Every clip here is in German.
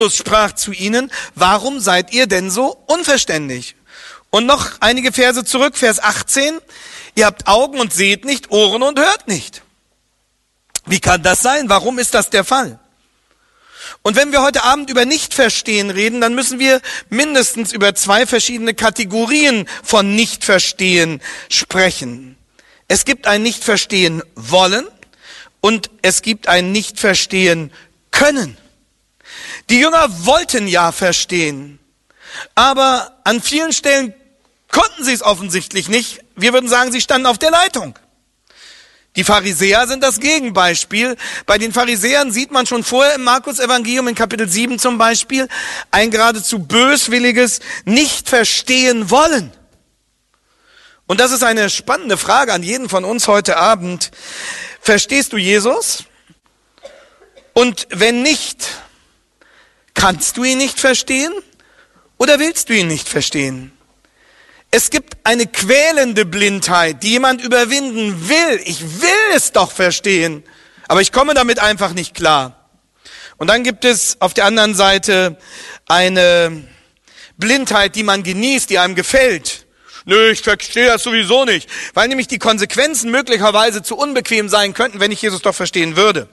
Jesus sprach zu ihnen, warum seid ihr denn so unverständig? Und noch einige Verse zurück, Vers 18. Ihr habt Augen und seht nicht, Ohren und hört nicht. Wie kann das sein? Warum ist das der Fall? Und wenn wir heute Abend über Nichtverstehen reden, dann müssen wir mindestens über 2 verschiedene Kategorien von Nichtverstehen sprechen. Es gibt ein Nichtverstehen wollen und es gibt ein Nichtverstehen können. Die Jünger wollten ja verstehen, aber an vielen Stellen konnten sie es offensichtlich nicht. Wir würden sagen, sie standen auf der Leitung. Die Pharisäer sind das Gegenbeispiel. Bei den Pharisäern sieht man schon vorher im Markus-Evangelium in Kapitel 7 zum Beispiel ein geradezu böswilliges Nicht-Verstehen wollen. Und das ist eine spannende Frage an jeden von uns heute Abend. Verstehst du Jesus? Und wenn nicht, kannst du ihn nicht verstehen oder willst du ihn nicht verstehen? Es gibt eine quälende Blindheit, die jemand überwinden will. Ich will es doch verstehen, aber ich komme damit einfach nicht klar. Und dann gibt es auf der anderen Seite eine Blindheit, die man genießt, die einem gefällt. Nö, ich verstehe das sowieso nicht, weil nämlich die Konsequenzen möglicherweise zu unbequem sein könnten, wenn ich Jesus doch verstehen würde.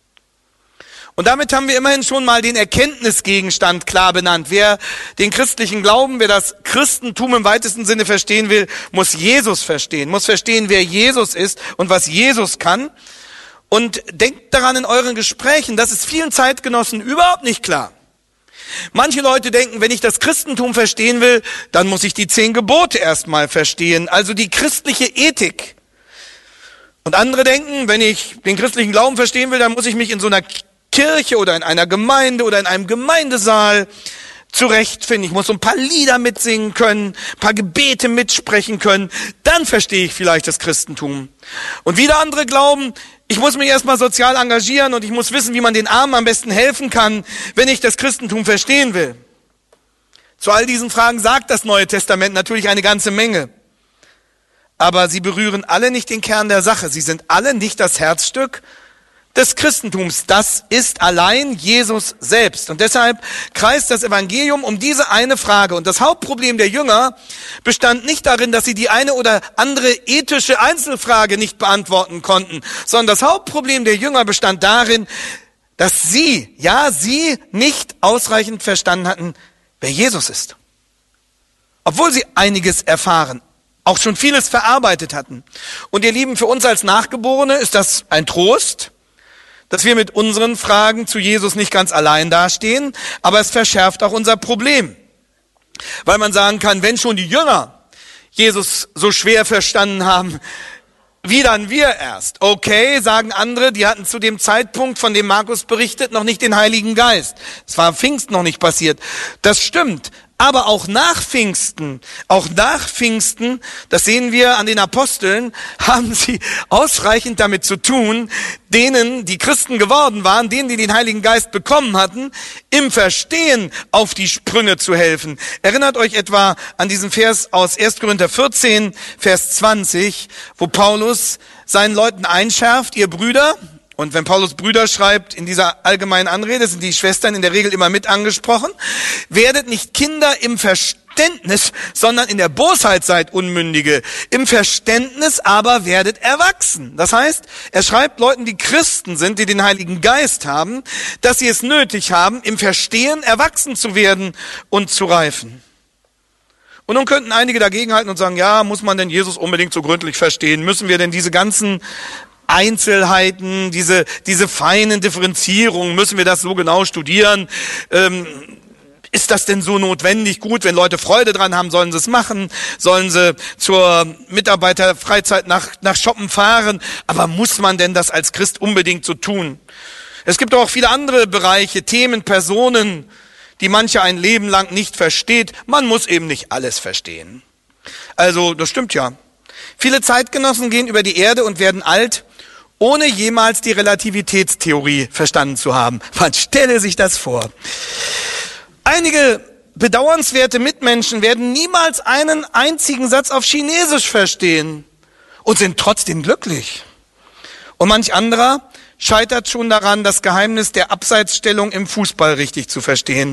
Und damit haben wir immerhin schon mal den Erkenntnisgegenstand klar benannt. Wer den christlichen Glauben, wer das Christentum im weitesten Sinne verstehen will, muss Jesus verstehen, muss verstehen, wer Jesus ist und was Jesus kann. Und denkt daran in euren Gesprächen, das ist vielen Zeitgenossen überhaupt nicht klar. Manche Leute denken, wenn ich das Christentum verstehen will, dann muss ich die 10 Gebote erstmal verstehen, also die christliche Ethik. Und andere denken, wenn ich den christlichen Glauben verstehen will, dann muss ich mich in so einer Kirche oder in einer Gemeinde oder in einem Gemeindesaal zurechtfinden. Ich muss so ein paar Lieder mitsingen können, ein paar Gebete mitsprechen können. Dann verstehe ich vielleicht das Christentum. Und wieder andere glauben, ich muss mich erstmal sozial engagieren und ich muss wissen, wie man den Armen am besten helfen kann, wenn ich das Christentum verstehen will. Zu all diesen Fragen sagt das Neue Testament natürlich eine ganze Menge. Aber sie berühren alle nicht den Kern der Sache. Sie sind alle nicht das Herzstück des Christentums. Das ist allein Jesus selbst. Und deshalb kreist das Evangelium um diese eine Frage. Und das Hauptproblem der Jünger bestand nicht darin, dass sie die eine oder andere ethische Einzelfrage nicht beantworten konnten, sondern das Hauptproblem der Jünger bestand darin, dass sie nicht ausreichend verstanden hatten, wer Jesus ist. Obwohl sie einiges erfahren, auch schon vieles verarbeitet hatten. Und ihr Lieben, für uns als Nachgeborene ist das ein Trost, dass wir mit unseren Fragen zu Jesus nicht ganz allein dastehen, aber es verschärft auch unser Problem. Weil man sagen kann, wenn schon die Jünger Jesus so schwer verstanden haben, wie dann wir erst? Okay, sagen andere, die hatten zu dem Zeitpunkt, von dem Markus berichtet, noch nicht den Heiligen Geist. Es war Pfingsten noch nicht passiert. Das stimmt. Aber auch nach Pfingsten, das sehen wir an den Aposteln, haben sie ausreichend damit zu tun, denen, die Christen geworden waren, denen, die den Heiligen Geist bekommen hatten, im Verstehen auf die Sprünge zu helfen. Erinnert euch etwa an diesen Vers aus 1. Korinther 14, Vers 20, wo Paulus seinen Leuten einschärft, ihr Brüder. Und wenn Paulus Brüder schreibt, in dieser allgemeinen Anrede sind die Schwestern in der Regel immer mit angesprochen. Werdet nicht Kinder im Verständnis, sondern in der Bosheit seid Unmündige. Im Verständnis aber werdet erwachsen. Das heißt, er schreibt Leuten, die Christen sind, die den Heiligen Geist haben, dass sie es nötig haben, im Verstehen erwachsen zu werden und zu reifen. Und nun könnten einige dagegenhalten und sagen, ja, muss man denn Jesus unbedingt so gründlich verstehen? Müssen wir denn diese ganzen Einzelheiten, diese feinen Differenzierungen, müssen wir das so genau studieren? Ist das denn so notwendig? Gut, wenn Leute Freude dran haben, sollen sie es machen, sollen sie zur Mitarbeiterfreizeit nach Shoppen fahren. Aber muss man denn das als Christ unbedingt so tun? Es gibt auch viele andere Bereiche, Themen, Personen, die mancher ein Leben lang nicht versteht. Man muss eben nicht alles verstehen. Also, das stimmt ja. Viele Zeitgenossen gehen über die Erde und werden alt, ohne jemals die Relativitätstheorie verstanden zu haben. Man stelle sich das vor. Einige bedauernswerte Mitmenschen werden niemals einen einzigen Satz auf Chinesisch verstehen und sind trotzdem glücklich. Und manch anderer scheitert schon daran, das Geheimnis der Abseitsstellung im Fußball richtig zu verstehen.